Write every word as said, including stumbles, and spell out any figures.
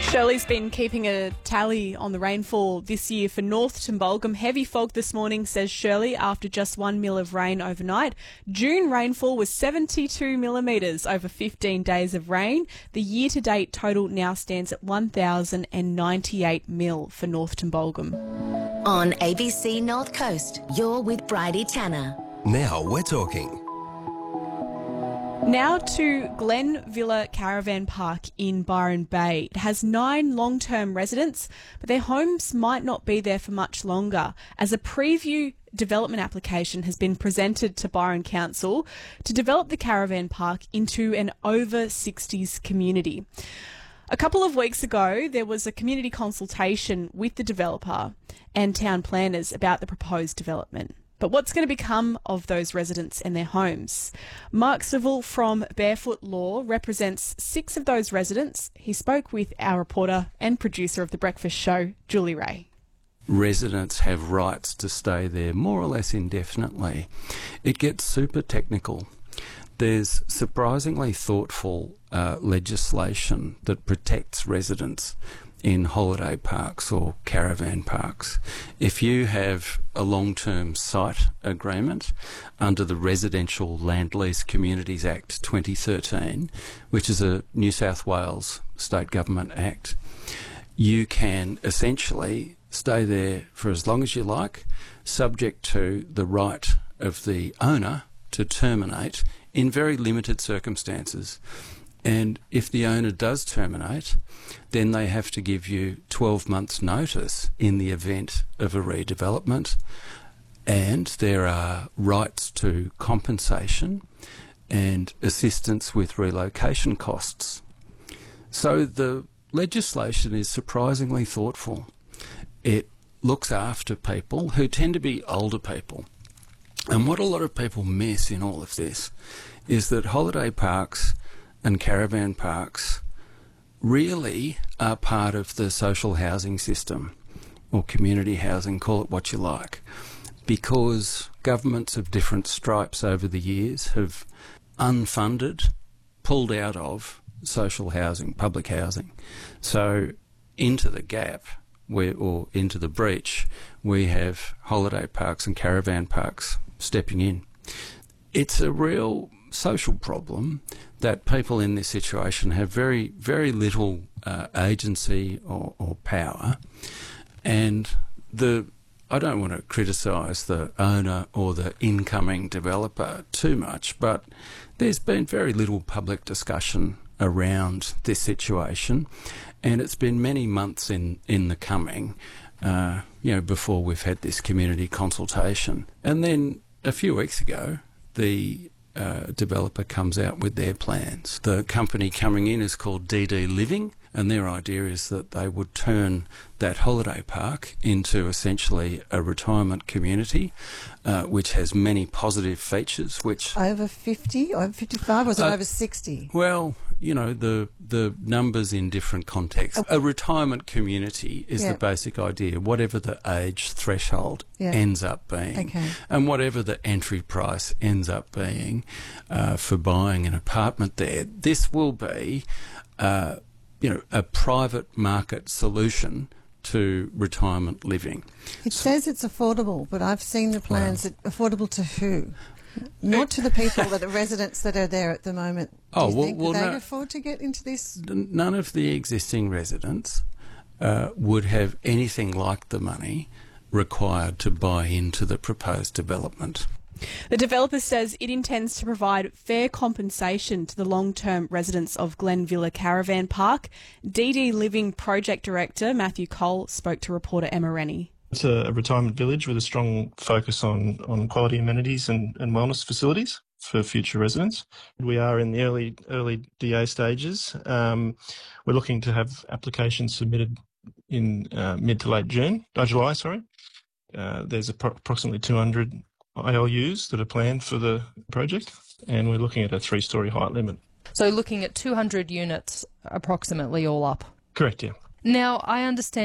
Shirley's been keeping a tally on the rainfall this year for North Tumbulgum. Heavy fog this morning, says Shirley, after just one mil of rain overnight. June rainfall was seventy-two millimetres over fifteen days of rain. The year-to-date total now stands at one thousand ninety-eight mil for North Tumbulgum. On A B C North Coast, you're with Bridie Tanner. Now we're talking. Now to Glen Villa Caravan Park in Byron Bay. It has nine long-term residents, but their homes might not be there for much longer, as a preview development application has been presented to Byron Council to develop the caravan park into an over sixties community. A couple of weeks ago, there was a community consultation with the developer and town planners about the proposed development. But what's going to become of those residents and their homes? Mark Civil from Barefoot Law represents six of those residents. He spoke with our reporter and producer of The Breakfast Show, Julie Ray. Residents have rights to stay there more or less indefinitely. It gets super technical. There's surprisingly thoughtful uh, legislation that protects residents in holiday parks or caravan parks. If you have a long-term site agreement under the Residential Land Lease Communities Act twenty thirteen, which is a New South Wales state government act, you can essentially stay there for as long as you like, subject to the right of the owner to terminate in very limited circumstances. And if the owner does terminate, then they have to give you twelve months notice in the event of a redevelopment. And there are rights to compensation and assistance with relocation costs. So the legislation is surprisingly thoughtful. It looks after people who tend to be older people. And what a lot of people miss in all of this is that holiday parks and caravan parks really are part of the social housing system, or community housing, call it what you like, because governments of different stripes over the years have unfunded, pulled out of social housing, public housing. So into the gap, where, or into the breach, we have holiday parks and caravan parks stepping in. It's a real social problem that people in this situation have very, very little uh, agency or, or power. And the I don't want to criticise the owner or the incoming developer too much, but there's been very little public discussion around this situation, and it's been many months in, in the coming, uh, you know, before we've had this community consultation. And then a few weeks ago, the Uh, developer comes out with their plans. The company coming in is called D D Living, and their idea is that they would turn that holiday park into essentially a retirement community, uh, which has many positive features. Which over fifty, over fifty-five, or was it uh, over sixty? Well, you know, the the numbers in different contexts. A retirement community is Yeah. the basic idea, whatever the age threshold Yeah. ends up being, Okay. and whatever the entry price ends up being uh, for buying an apartment there. This will be, uh, you know, a private market solution to retirement living. It says it's affordable, but I've seen the plans. That affordable to who? Not to the people that are residents that are there at the moment. Do Oh, you well, think well, that they'd no, afford to get into this? none of the existing residents uh, would have anything like the money required to buy into the proposed development. The developer says it intends to provide fair compensation to the long-term residents of Glen Villa Caravan Park. D D Living Project Director Matthew Cole spoke to reporter Emma Rennie. It's a retirement village with a strong focus on, on quality amenities and, and wellness facilities for future residents. We are in the early early D A stages. Um, we're looking to have applications submitted in uh, mid to late June, uh, July, sorry. Uh, there's appro- approximately two hundred I L Us that are planned for the project, and we're looking at a three-storey height limit. So looking at two hundred units approximately all up? Correct, yeah. Now, I understand